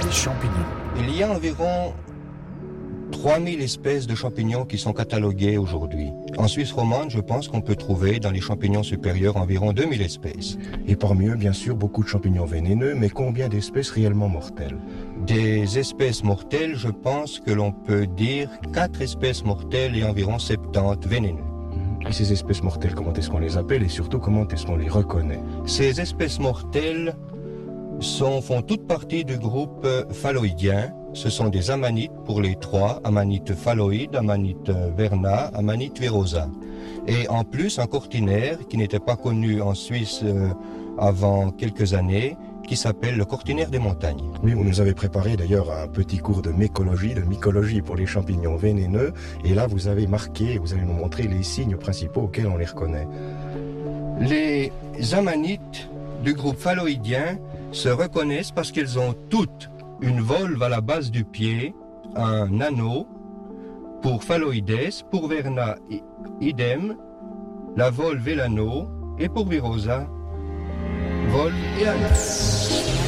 les champignons. Il y a environ 3000 espèces de champignons qui sont cataloguées aujourd'hui. En Suisse romande, je pense qu'on peut trouver dans les champignons supérieurs environ 2000 espèces. Et parmi eux, bien sûr, beaucoup de champignons vénéneux, mais combien d'espèces réellement mortelles? Des espèces mortelles, je pense que l'on peut dire 4 espèces mortelles et environ 70 vénéneux. Et ces espèces mortelles, comment est-ce qu'on les appelle et surtout comment est-ce qu'on les reconnaît? Ces espèces mortelles font toute partie du groupe phalloïdien. Ce sont des amanites pour les trois, amanite phalloïde, amanite verna, amanite virosa. Et en plus, un cortinaire qui n'était pas connu en Suisse avant quelques années, qui s'appelle le cortinaire des montagnes. Oui, vous nous avez préparé d'ailleurs un petit cours de mycologie pour les champignons vénéneux. Et là, vous avez marqué, vous allez nous montrer les signes principaux auxquels on les reconnaît. Les amanites du groupe phalloïdien se reconnaissent parce qu'elles ont toutes une volve à la base du pied, un anneau. Pour phalloïdes, pour verna, idem, la volve et l'anneau, et pour virosa, volve et anneau.